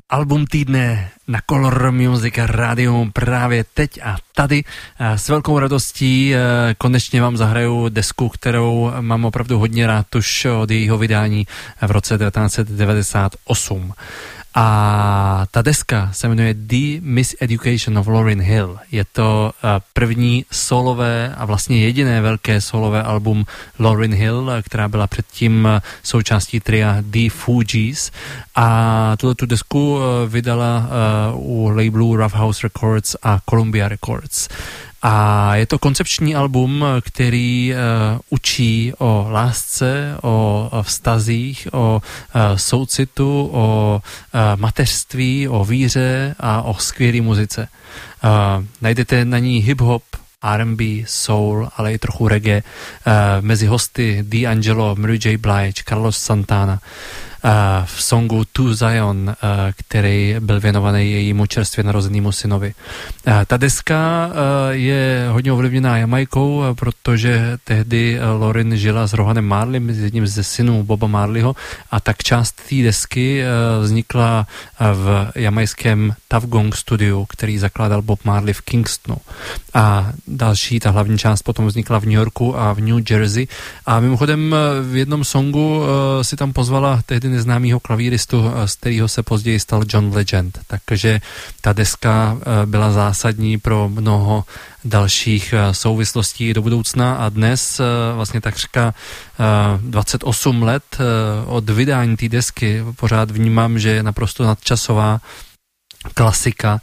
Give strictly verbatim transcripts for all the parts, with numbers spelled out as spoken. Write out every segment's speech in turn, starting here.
Album týdne na Color Music Rádiu právě teď a tady. S velkou radostí konečně vám zahraju desku, kterou mám opravdu hodně rád už od jejího vydání v roce devatenáct set devadesát osm. A ta deska se jmenuje The Miseducation of Lauryn Hill. Je to první solové a vlastně jediné velké solové album Lauryn Hill, která byla předtím součástí tria The Fugees. A tuto desku vydala u labelu Rough House Records a Columbia Records. A je to koncepční album, který uh, učí o lásce, o, o vztazích, o uh, soucitu, o uh, mateřství, o víře a o skvělé muzice. Uh, najdete na ní hip-hop, R and B, soul, ale i trochu reggae. Uh, mezi hosty D'Angelo, Mary J. Blige, Carlos Santana. Uh, v songu To Zion, uh, který byl věnovaný jejímu čerstvě narozenému synovi. Uh, ta deska uh, je hodně ovlivněná Jamajkou, uh, protože tehdy uh, Lauryn žila s Rohanem Marleym, jedním ze synů Boba Marleyho, a tak část té desky uh, vznikla uh, v jamajském Tuff Gong studiu, který zakládal Bob Marley v Kingstonu. A další, ta hlavní část potom vznikla v New Yorku a v New Jersey. A mimochodem v jednom songu uh, si tam pozvala tehdy neznámýho klavíristu, z kterého se později stal John Legend. Takže ta deska byla zásadní pro mnoho dalších souvislostí do budoucna a dnes vlastně takřka dvacet osm let od vydání té desky pořád vnímám, že je naprosto nadčasová klasika,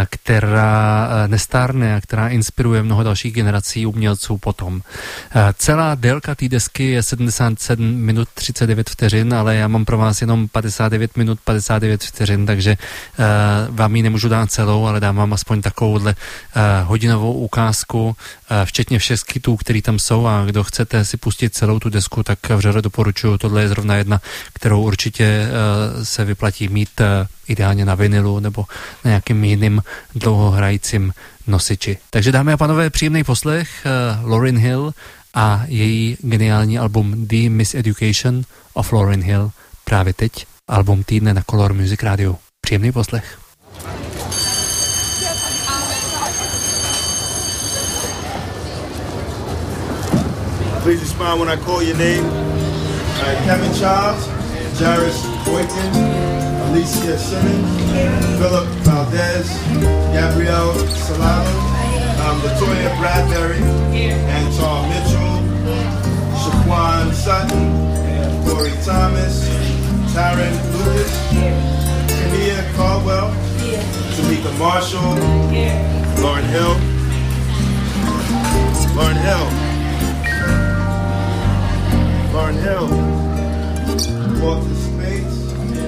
která nestárne a která inspiruje mnoho dalších generací umělců potom. Celá délka té desky je sedmdesát sedm minut třicet devět vteřin, ale já mám pro vás jenom padesát devět minut padesát devět vteřin, takže vám ji nemůžu dát celou, ale dám vám aspoň takovouhle hodinovou ukázku, včetně všech skitů, který tam jsou, a kdo chcete si pustit celou tu desku, tak vřele doporučuju. Tohle je zrovna jedna, kterou určitě se vyplatí mít ideálně na vinilu nebo na nějakým jiným dlouhohrajícím nosiči. Takže dámy a pánové, příjemný poslech uh, Lauryn Hill a její geniální album The Miseducation of Lauryn Hill právě teď. Album týdne na Color Music Radio. Příjemný poslech. Please respond when I call your name. Uh, Kevin Charles, Jarvis Boykin, Alicia Simmons, Philip Valdez, Gabrielle Solano, um, Latoya Bradbury, Anton Mitchell, Shaquan Sutton, Corey Thomas, Tyron Lucas, Kania Caldwell, Tamika Marshall, Lauryn Hill, Lauryn Hill, Lauryn Hill, Walter Spade,